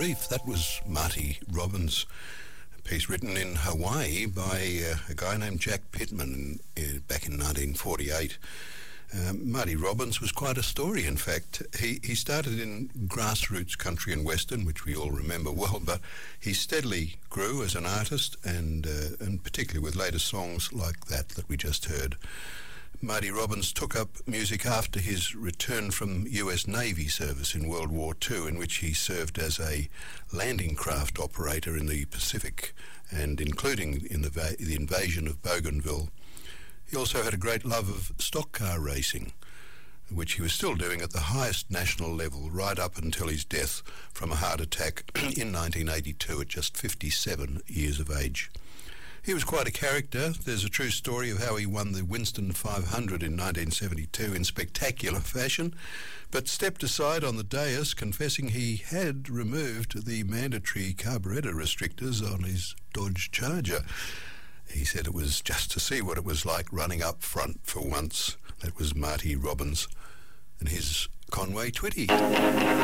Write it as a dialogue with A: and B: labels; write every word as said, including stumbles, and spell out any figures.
A: Reef. That was Marty Robbins, a piece written in Hawaii by uh, a guy named Jack Pittman in, uh, back in nineteen forty-eight. Um, Marty Robbins was quite a story, in fact. He, he started in grassroots country and western, which we all remember well, but he steadily grew as an artist, and uh, and particularly with later songs like that that we just heard. Marty Robbins took up music after his return from U S Navy service in World War Two, in which he served as a landing craft operator in the Pacific, and including in the, va- the invasion of Bougainville. He also had a great love of stock car racing, which he was still doing at the highest national level right up until his death from a heart attack in nineteen eighty-two at just fifty-seven years of age. He was quite a character. There's a true story of how he won the Winston five hundred in nineteen seventy-two in spectacular fashion, but stepped aside on the dais, confessing he had removed the mandatory carburettor restrictors on his Dodge Charger. He said it was just to see what it was like running up front for once. That was Marty Robbins and his Conway Twitty.